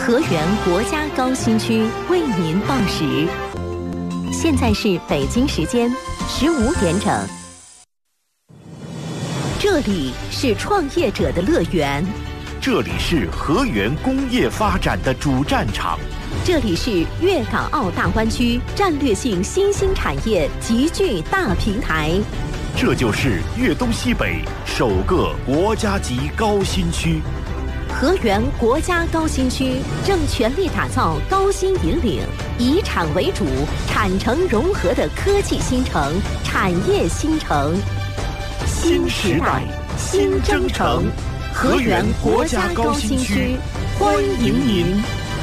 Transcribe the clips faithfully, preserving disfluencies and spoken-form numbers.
河源国家高新区为您报时，现在是北京时间十五点整。这里是创业者的乐园， 这里是河源工业发展的主战场， 这里是粤港澳大湾区战略性新兴产业集聚大平台， 这就是粤东西北首个国家级高新区。 河源国家高新区正全力打造高新引领、以产为主、产城融合的科技新城、产业新城。 新时代，新征程，河源国家高新区，欢迎您！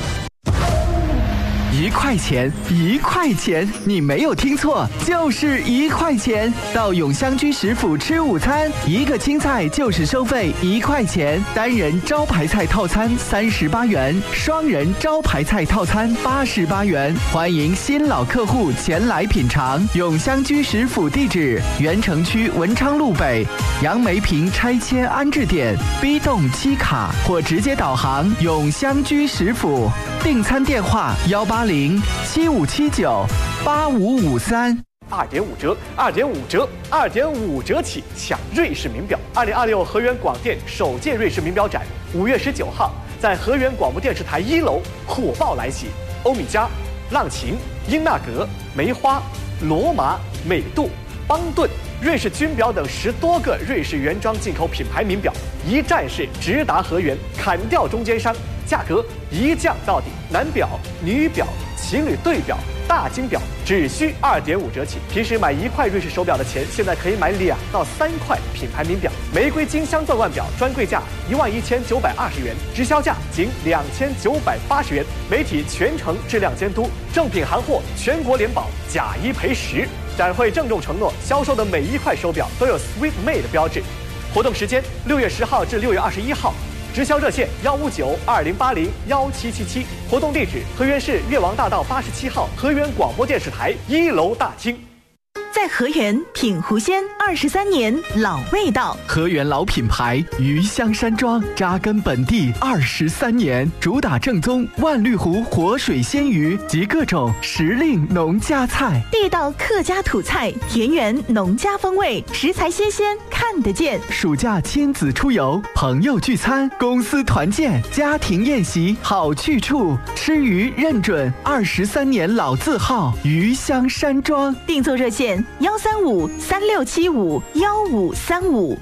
一块钱，一块钱，你没有听错，就是一块钱。到永香居食府吃午餐，一个青菜就是收费一块钱，单人招牌菜套餐三十八元，双人招牌菜套餐八十八元。欢迎新老客户前来品尝。永香居食府地址：原城区文昌路北杨梅坪拆迁安置点 B 栋七卡，或直接导航永香居食府。订餐电话：幺八零七五七九八五五三。 二点五折，二点五折，二点五折起抢瑞士名表！二零二六河源广电首届瑞士名表展，五月十九号在河源广播电视台一楼火爆来袭。欧米茄、浪琴、英纳格、梅花、罗马、美度、邦顿、瑞士军表等十多个瑞士原装进口品牌名表，一站式直达河源，砍掉中间商，价格一降到底。男表、女表、情侣对表、大金表只需二点五折起。平时买一块瑞士手表的钱，现在可以买两到三块品牌名表。玫瑰金镶钻腕表专柜价一万一千九百二十元，直销价仅两千九百八十元。媒体全程质量监督，正品行货全国联保，假一赔十。展会郑重承诺，销售的每一块手表都有 Sweet Made 标志。活动时间六月十号至六月二十一号。直销热线幺五九二零八零幺七七七，活动地址河源市越王大道八十七号河源广播电视台一楼大厅。 在河源品湖鲜二十三年老味道， 河源老品牌鱼香山庄扎根本地二十三年，主打正宗万绿湖活水鲜鱼及各种时令农家菜， 地道客家土菜，田园农家风味，食材新鲜看得见。 暑假亲子出游、朋友聚餐、公司团建、家庭宴席好去处，吃鱼认准二十三年老字号鱼香山庄。 订座热线幺三五三六七五幺五三五。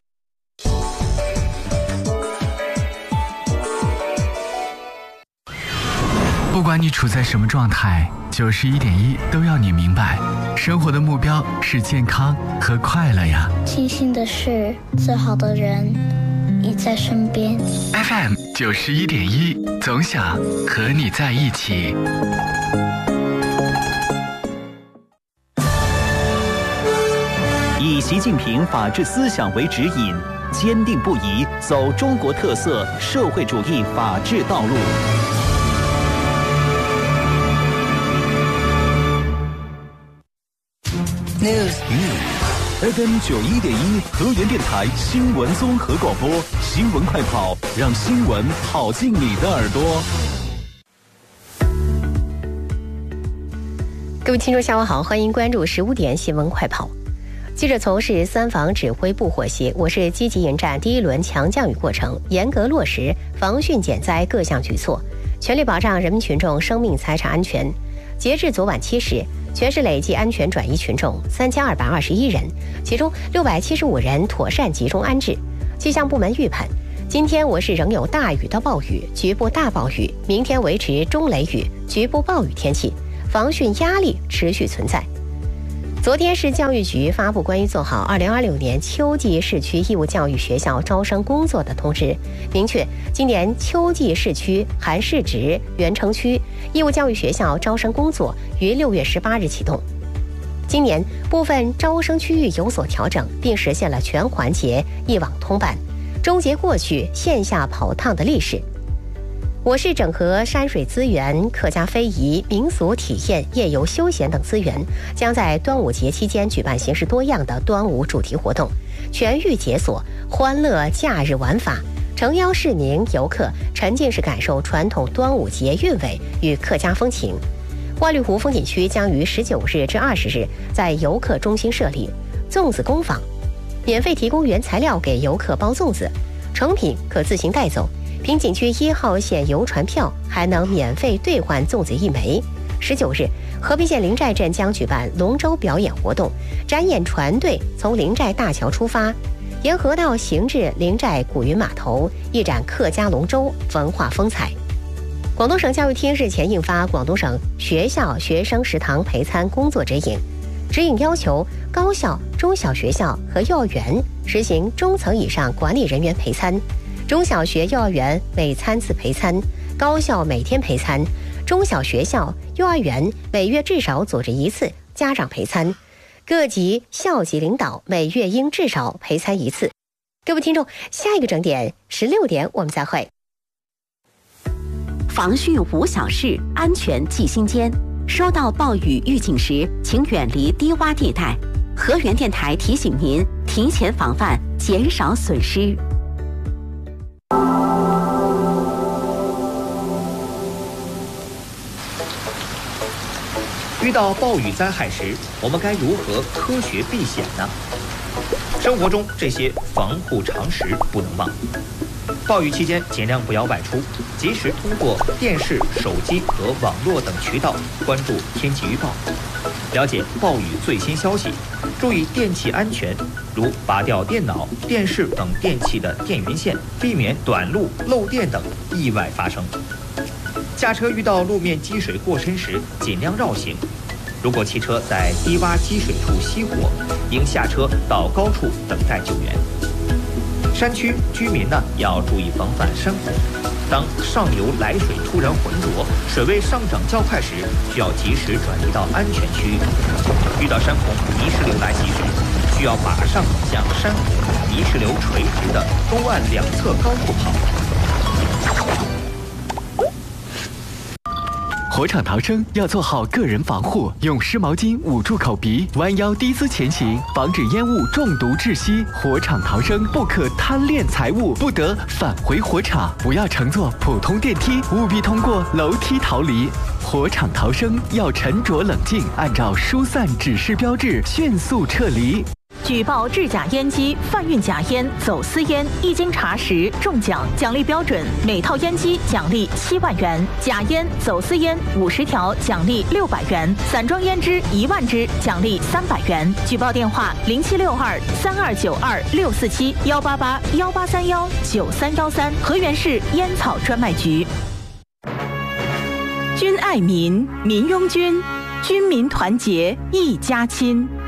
不管你处在什么状态，九十一点一都要你明白，生活的目标是健康和快乐呀。 庆幸的是，最好的人你在身边。 F M 九十一点一，总想和你在一起。 以习近平法治思想为指引，坚定不移走中国特色社会主义法治道路。 News F M 九一点一河源电台新闻综合广播，新闻快跑，让新闻跑进你的耳朵。 各位听众下午好，欢迎关注十五点新闻快跑。记者从事三防指挥部获悉，我市积极迎战第一轮强降雨过程，严格落实防汛减灾各项举措，全力保障人民群众生命财产安全。截至昨晚七时，全市累计安全转移群众三千二百二十一人，其中六百七十五人妥善集中安置。气象部门预判，今天我市仍有大雨到暴雨、局部大暴雨，明天维持中雷雨、局部暴雨天气，防汛压力持续存在。昨天市教育局发布关于做好二零二六年秋季市区义务教育学校招生工作的通知，明确今年秋季市区含市直、原城区义务教育学校招生工作于六月十八日启动。今年部分招生区域有所调整，并实现了全环节一网通办，终结过去线下跑趟的历史。我市整合山水资源、客家非遗、民俗体验、夜游休闲等资源，将在端午节期间举办形式多样的端午主题活动，全域解锁欢乐假日玩法，呈诚邀市民游客沉浸式感受传统端午节韵味与客家风情。万绿湖风景区将于十九日至二十日在游客中心设立粽子工坊，免费提供原材料给游客包粽子，成品可自行带走。凭景区一号线游船票还能免费兑换粽子一枚。十九日，和平县临寨镇将举办龙舟表演活动，展演船队从临寨大桥出发，沿河道行至临寨古云码头，一展客家龙舟文化风采。广东省教育厅日前印发《广东省学校学生食堂陪餐工作指引》，指引要求高校、中小学校和幼儿园实行中层以上管理人员陪餐，中小学、幼儿园每餐次陪餐，高校每天陪餐，中小学校、幼儿园每月至少组织一次家长陪餐，各级校级领导每月应至少陪餐一次。各位听众，下一个整点十六点我们再会。 防汛无小事，安全记心间。收到暴雨预警时，请远离低洼地带。河源电台提醒您提前防范，减少损失。 遇到暴雨灾害时，我们该如何科学避险呢？生活中这些防护常识不能忘。暴雨期间尽量不要外出，及时通过电视、手机和网络等渠道关注天气预报，了解暴雨最新消息，注意电气安全，如拔掉电脑、电视等电器的电源线，避免短路、漏电等意外发生。驾车遇到路面积水过深时，尽量绕行。如果汽车在低洼积水处熄火，应下车到高处等待救援。山区居民呢要注意防范山洪，当上游来水突然浑浊，水位上涨较快时，需要及时转移到安全区域。遇到山洪泥石流来袭时，需要马上向山洪泥石流垂直的东岸两侧高处跑。 火场逃生要做好个人防护，用湿毛巾捂住口鼻，弯腰低姿前行，防止烟雾中毒窒息。火场逃生不可贪恋财物，不得返回火场，不要乘坐普通电梯，务必通过楼梯逃离。火场逃生要沉着冷静，按照疏散指示标志迅速撤离。 举报制假烟机、贩运假烟、走私烟，一经查实中奖，奖励标准：每套烟机奖励七万元；假烟、走私烟五十条奖励六百元；散装烟支一万支奖励三百元。举报电话：零七六二三二九二六四七幺八八幺八三幺九三幺三，河源市烟草专卖局。君爱民，民拥君，军民团结一家亲。